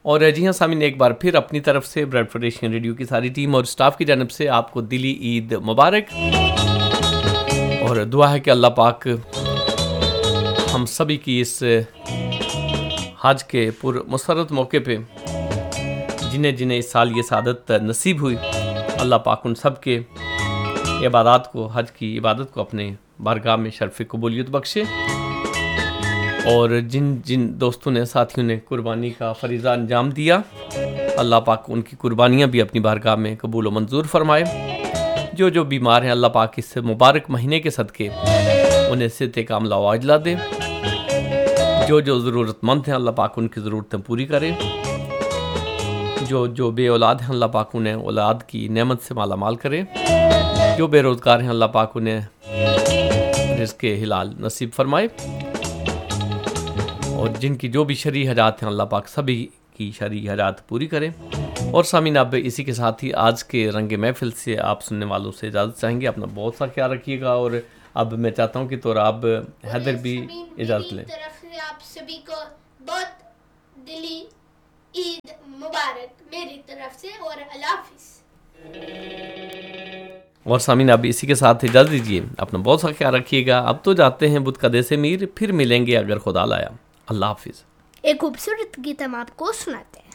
اور جی ہاں سامعین، ایک بار پھر اپنی طرف سے بریڈفورڈ ایشین ریڈیو کی ساری ٹیم اور اسٹاف کی جانب سے آپ کو دلی عید مبارک، اور دعا ہے کہ اللہ پاک ہم سبھی کی اس حج کے پر مسرت موقع پہ جنہیں جنہیں اس سال یہ سعادت نصیب ہوئی، اللہ پاک ان سب کے عبادات کو، حج کی عبادت کو اپنے بارگاہ میں شرف قبولیت بخشے، اور جن جن دوستوں نے، ساتھیوں نے قربانی کا فریضہ انجام دیا، اللہ پاک ان کی قربانیاں بھی اپنی بارگاہ میں قبول و منظور فرمائے۔ جو بیمار ہیں، اللہ پاک اس مبارک مہینے کے صدقے انہیں صحت کاملہ و عاجلہ دے۔ جو ضرورت مند ہیں، اللہ پاک ان کی ضرورتیں پوری کرے۔ جو بے اولاد ہیں، اللہ پاک انہیں اولاد کی نعمت سے مالا مال کرے۔ جو بے روزگار ہیں، اللہ پاک انہیں رزق حلال نصیب فرمائے، اور جن کی جو بھی شرعی حاجات ہیں، اللہ پاک سبھی کی شرعی حاجات پوری کرے۔ اور سامعین، اب اسی کے ساتھ ہی آج کے رنگ محفل سے آپ سننے والوں سے اجازت چاہیں گے۔ اپنا بہت سا خیال رکھیے گا، اور اب میں چاہتا ہوں کہ توراب حیدر بھی اجازت لیں۔ میری طرف سے آپ سبھی کو بہت دلی عید مبارک میری طرف سے، اور اللہ حافظ۔ اور سامعین، اب اسی کے ساتھ اجازت دیجیے، اپنا بہت سا خیال رکھیے گا۔ اب تو جاتے ہیں بت قدے سے میر، پھر ملیں گے اگر خدا لایا۔ اللہ حافظ۔ ایک خوبصورت گیت ہم آپ کو سناتے ہیں۔